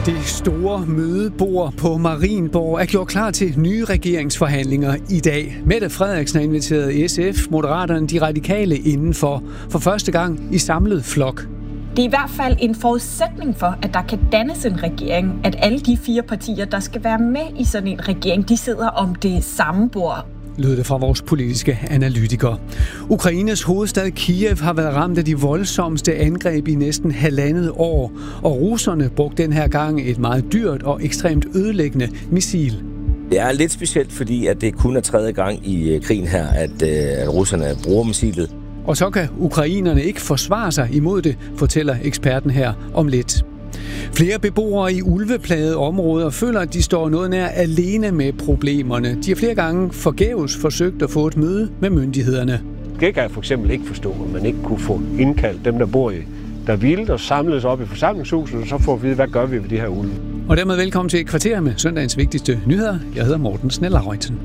Det store mødebord på Marienborg er gjort klar til nye regeringsforhandlinger i dag. Mette Frederiksen har inviteret SF, Moderaterne, de radikale indenfor for første gang i samlet flok. Det er i hvert fald en forudsætning for, at der kan dannes en regering, at alle de 4 partier, der skal være med i sådan en regering, de sidder om det samme bord. Lød det fra vores politiske analytikere. Ukraines hovedstad Kiev har været ramt af de voldsomste angreb i næsten 1,5 år, og russerne brugte den her gang et meget dyrt og ekstremt ødelæggende missil. Det er lidt specielt, fordi at det kun er 3. gang i krigen her, at russerne bruger missilet. Og så kan ukrainerne ikke forsvare sig imod det, fortæller eksperten her om lidt. Flere beboere i ulveplagede områder føler, at de står noget nær alene med problemerne. De har flere gange forgæves forsøgt at få et møde med myndighederne. Det kan jeg for eksempel ikke forstå, at man ikke kunne få indkaldt dem, der bor i der vildt og samles op i forsamlingshuset, og så får vi vide, hvad gør vi ved de her ulve. Og dermed velkommen til et kvarter med søndagens vigtigste nyheder. Jeg hedder Morten Snell-Lauritzen.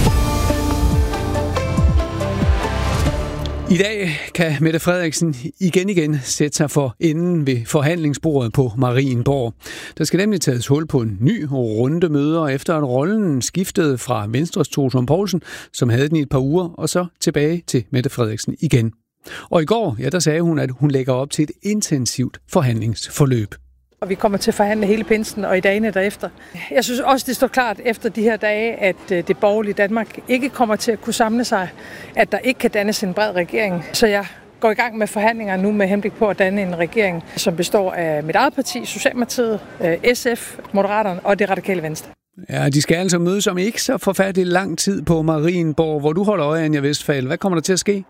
I dag kan Mette Frederiksen igen sætte sig for enden ved forhandlingsbordet på Marienborg. Der skal nemlig tages hul på en ny runde møder, efter at rollen skiftede fra Venstres Troels Poulsen, som havde den i et par uger, og så tilbage til Mette Frederiksen igen. Og i går, der sagde hun, at hun lægger op til et intensivt forhandlingsforløb. Og vi kommer til at forhandle hele pinsen og i dagene derefter. Jeg synes også, det står klart efter de her dage, at det borgerlige Danmark ikke kommer til at kunne samle sig, at der ikke kan dannes en bred regering. Så jeg går i gang med forhandlinger nu med henblik på at danne en regering, som består af mit eget parti, Socialdemokratiet, SF, Moderaterne og det radikale Venstre. Ja, de skal altså mødes om ikke så forfærdelig lang tid på Marienborg, hvor du holder øje, Anja Westphal. Hvad kommer der til at ske?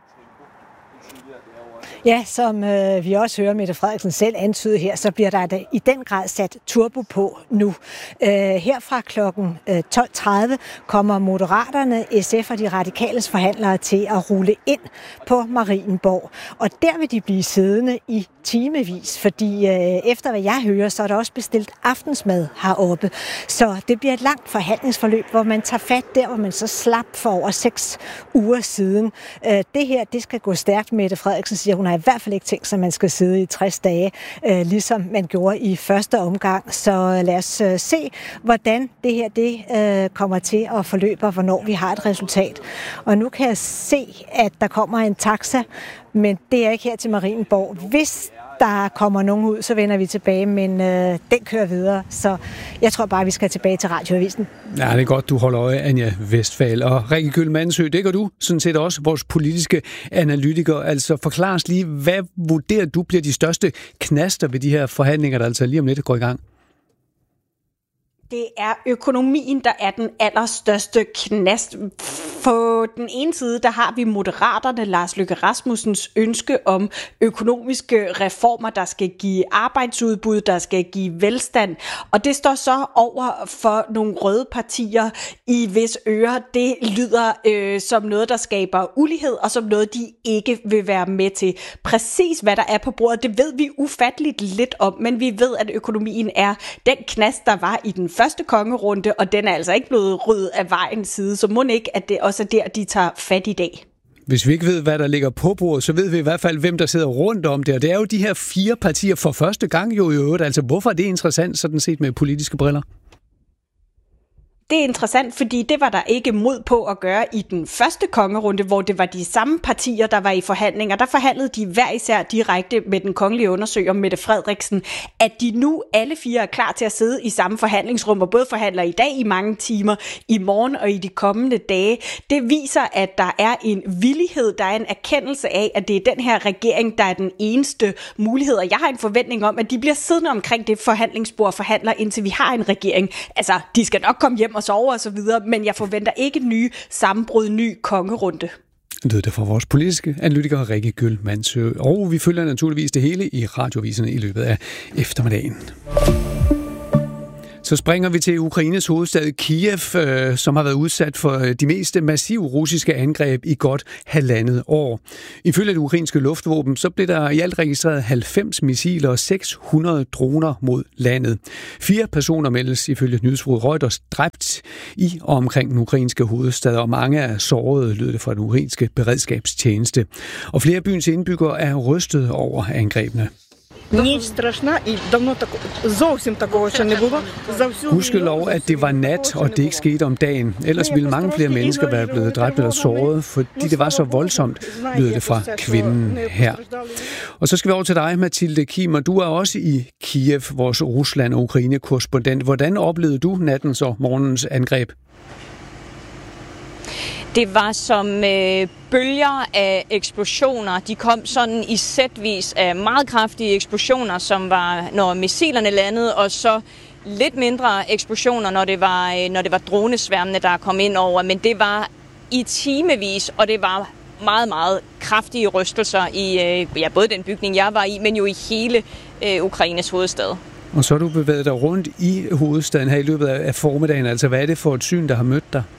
Ja, som vi også hører Mette Frederiksen selv antyde her, så bliver der i den grad sat turbo på nu. Her fra klokken 12.30 kommer Moderaterne, SF og de radikales forhandlere til at rulle ind på Marienborg. Og der vil de blive siddende i timevis, fordi efter hvad jeg hører, så er der også bestilt aftensmad heroppe. Så det bliver et langt forhandlingsforløb, hvor man tager fat der, hvor man så slap for over 6 uger siden. Det her, det skal gå stærkt. Mette Frederiksen siger, hun har i hvert fald ikke tænkt sig, at man skal sidde i 60 dage, ligesom man gjorde i første omgang. Så lad os se, hvordan det her det kommer til at forløbe, og hvornår vi har et resultat. Og nu kan jeg se, at der kommer en taxa, men det er ikke her til Marienborg. Hvis der kommer nogen ud, så vender vi tilbage, men den kører videre. Så jeg tror bare, vi skal tilbage til Radioavisen. Ja, det er godt, du holder øje, Anja Westphal. Og Rikke Kyed Mandsø, det gør du sådan set også, vores politiske analytiker. Altså forklar os lige, hvad vurderer du bliver de største knaster ved de her forhandlinger, der altså lige om lidt går i gang? Det er økonomien, der er den allerstørste knast. På den ene side, der har vi Moderaterne, Lars Løkke Rasmussens ønske om økonomiske reformer, der skal give arbejdsudbud, der skal give velstand. Og det står så over for nogle røde partier, i hvis ører det lyder som noget, der skaber ulighed, og som noget, de ikke vil være med til. Præcis hvad der er på bordet, det ved vi ufatteligt lidt om, men vi ved, at økonomien er den knast, der var i den første kongerunde, og den er altså ikke blevet ryddet af vejens side, så må ikke, at det også er der, de tager fat i dag. Hvis vi ikke ved, hvad der ligger på bordet, så ved vi i hvert fald, hvem der sidder rundt om det, og det er jo de her 4 partier for første gang jo i øvrigt. Altså, hvorfor er det interessant, sådan set med politiske briller? Det er interessant, fordi det var der ikke mod på at gøre i den første kongerunde, hvor det var de samme partier, der var i forhandlinger. Der forhandlede de hver især direkte med den kongelige undersøger, Mette Frederiksen, at de nu alle 4 er klar til at sidde i samme forhandlingsrum, og både forhandler i dag i mange timer, i morgen og i de kommende dage. Det viser, at der er en villighed, der er en erkendelse af, at det er den her regering, der er den eneste mulighed. Og jeg har en forventning om, at de bliver siddende omkring det forhandlingsbord og forhandler, indtil vi har en regering. Altså, de skal nok komme hjem og sove og så videre, men jeg forventer ikke nye sammenbrud, ny kongerunde. Det er fra vores politiske analytiker Rikke Kyed Mandsø, og vi følger naturligvis det hele i radioviserne i løbet af eftermiddagen. Så springer vi til Ukraines hovedstad Kiev, som har været udsat for de mest massive russiske angreb i godt 1,5 år. Ifølge det ukrainske luftvåben, så blev der i alt registreret 90 missiler og 600 droner mod landet. 4 personer meldes ifølge nyhedsbureauet Reuters dræbt i og omkring den ukrainske hovedstad, og mange er sårede, lød det fra den ukrainske beredskabstjeneste. Og flere af byens indbyggere er rystet over angrebene. Ніч страшна і давно зовсім такого ще не було. Gudskelov, at det var nat, og det ikke skete om dagen. Ellers ville mange flere mennesker være blevet dræbt eller såret, fordi det var så voldsomt, lyder det fra kvinden her. Og så skal vi over til dig, Mathilde Kimer. Du er også i Kiev, vores Rusland- og Ukraine-korrespondent. Hvordan oplevede du nattens og morgens angreb? Det var som bølger af eksplosioner. De kom sådan i sætvis af meget kraftige eksplosioner, som var, når missilerne landede, og så lidt mindre eksplosioner, når det var dronesværmene, der kom ind over. Men det var i timevis, og det var meget, meget kraftige rystelser i både den bygning, jeg var i, men jo i hele Ukraines hovedstad. Og så har du bevæget dig rundt i hovedstaden her i løbet af formiddagen. Altså, hvad er det for et syn, der har mødt dig?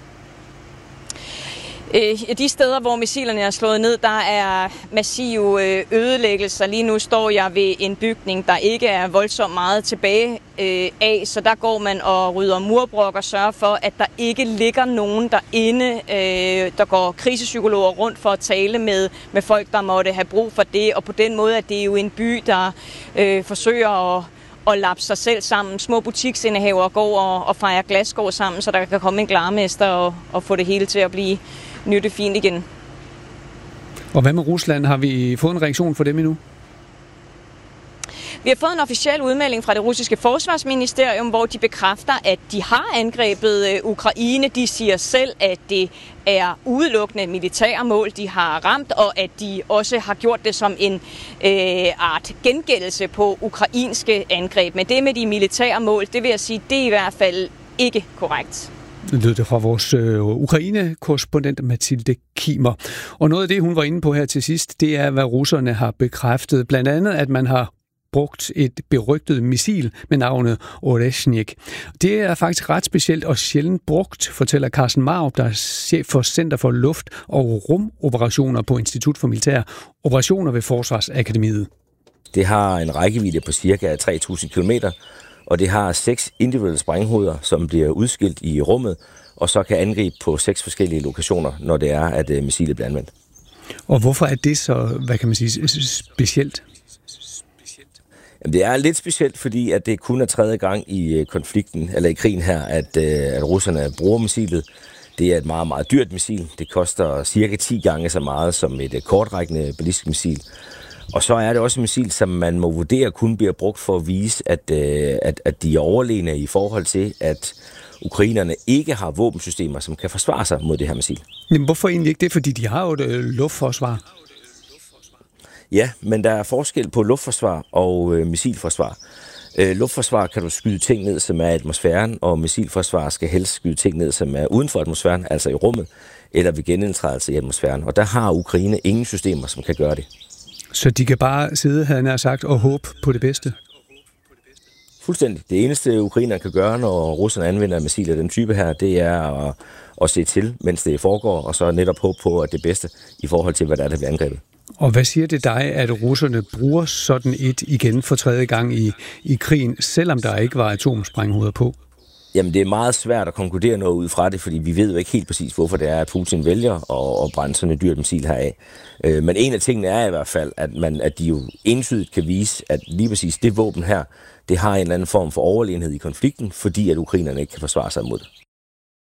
De steder, hvor missilerne er slået ned, der er massive ødelæggelser. Lige nu står jeg ved en bygning, der ikke er voldsomt meget tilbage af, så der går man og rydder murbrok og sørger for, at der ikke ligger nogen derinde. Der går krisepsykologer rundt for at tale med folk, der måtte have brug for det, og på den måde er det jo en by, der forsøger at lappe sig selv sammen. Små butiksindehaver går og fejrer glasskår sammen, så der kan komme en glarmester og få det hele til at blive nyttefint igen. Og hvad med Rusland? Har vi fået en reaktion for dem endnu? Vi har fået en officiel udmelding fra det russiske forsvarsministerium, hvor de bekræfter, at de har angrebet Ukraine. De siger selv, at det er udelukkende militære mål, de har ramt, og at de også har gjort det som en art gengældelse på ukrainske angreb. Men det med de militære mål, det vil jeg sige, det er i hvert fald ikke korrekt. Det lød det fra vores Ukraine-korrespondent Mathilde Kimer. Og noget af det, hun var inde på her til sidst, det er, hvad russerne har bekræftet. Blandt andet, at man har brugt et berygtet missil med navnet Oreshnik. Det er faktisk ret specielt og sjældent brugt, fortæller Carsten Marup, der er chef for Center for Luft- og Rumoperationer på Institut for Militære Operationer ved Forsvarsakademiet. Det har en rækkevidde på ca. 3.000 km, og det har 6 individuelle sprænghoveder, som bliver udskilt i rummet, og så kan angribe på 6 forskellige lokationer, når det er, at missilet bliver anvendt. Og hvorfor er det så, hvad kan man sige, specielt? Jamen, det er lidt specielt, fordi at det kun er 3. gang i konflikten, eller i krigen her, at russerne bruger missilet. Det er et meget, meget dyrt missil. Det koster cirka 10 gange så meget som et kortrækkende ballistisk missil. Og så er det også et missil, som man må vurdere kun bliver brugt for at vise, at de er overlegne i forhold til, at ukrainerne ikke har våbensystemer, som kan forsvare sig mod det her missil. Jamen, hvorfor egentlig ikke det? Fordi de har jo et luftforsvar. Ja, men der er forskel på luftforsvar og missilforsvar. Luftforsvar kan du skyde ting ned, som er i atmosfæren, og missilforsvar skal helst skyde ting ned, som er uden for atmosfæren, altså i rummet, eller ved genindtrædelse i atmosfæren. Og der har Ukraine ingen systemer, som kan gøre det. Så de kan bare sidde, havde jeg sagt, og håbe på det bedste? Fuldstændig. Det eneste, ukrainerne kan gøre, når russerne anvender missiler af den type her, det er at se til, mens det foregår, og så netop håbe på, at det bedste i forhold til, hvad der bliver angrebet. Og hvad siger det dig, at russerne bruger sådan et igen for 3. gang i krigen, selvom der ikke var atomsprænghoveder på? Jamen, det er meget svært at konkludere noget ud fra det, fordi vi ved jo ikke helt præcis, hvorfor det er, at Putin vælger at brænde sådan et dyrt missil heraf. Men en af tingene er i hvert fald, at de jo entydigt kan vise, at lige præcis det våben her, det har en eller anden form for overlegenhed i konflikten, fordi at ukrainerne ikke kan forsvare sig mod det.